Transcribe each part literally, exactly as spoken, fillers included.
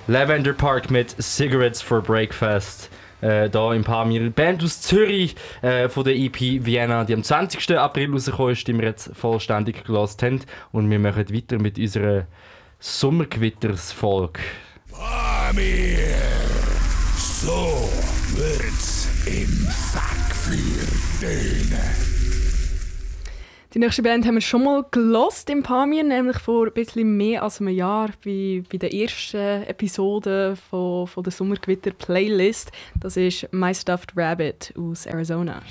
Lavender Park mit Cigarettes for Breakfast. Äh, da im Pamir. Band aus Zürich äh, von der E P Vienna, die am zwanzigsten April rausgekommen ist, die wir jetzt vollständig gelassen haben. Und wir machen weiter mit unserer Sommergewitters-Folge. Pamir! So wird's im Fackfeuer tönen. Die nächste Band haben wir schon mal gelost im Pamir, nämlich vor ein bisschen mehr als einem Jahr bei, bei der ersten Episode von, von der Sommergewitter-Playlist. Das ist My Stuffed Rabbit aus Arizona.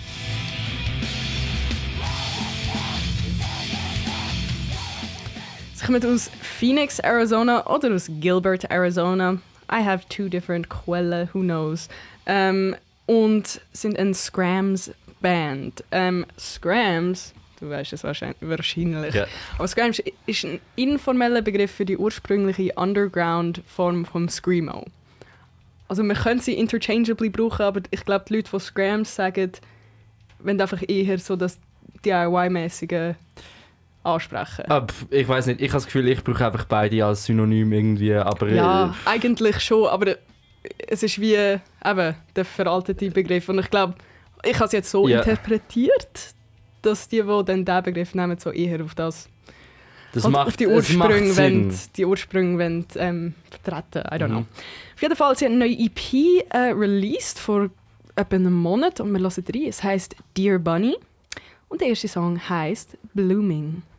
Sie kommen aus Phoenix, Arizona oder aus Gilbert, Arizona. I have two different Quellen, who knows. Ähm, und sind eine Scrams-Band. Ähm, Scrams... Du weißt es wahrscheinlich. Yeah. Aber Scream ist ein informeller Begriff für die ursprüngliche Underground-Form vom Screamo. Also man könnte sie interchangeably brauchen, aber ich glaube, die Leute, die Scrams sagen, wollen einfach eher so das D I Y-mäßige ansprechen. Ah, ich weiß nicht, ich habe das Gefühl, ich brauche einfach beide als Synonym irgendwie, aber... Ja, äh, eigentlich schon, aber es ist wie eben der veraltete Begriff. Und ich glaube, ich habe es jetzt so ja. interpretiert, dass die, die dann diesen Begriff nehmen, so eher auf das, das und macht, auf die es macht Ursprünge Sinn. wollen, die Ursprünge wollen, ähm, vertreten. I don't Mhm. know. Auf jeden Fall, sie haben eine neue E P äh, released vor etwa einem Monat und wir hören rein. Es heisst Dear Bunny und der erste Song heisst Blooming.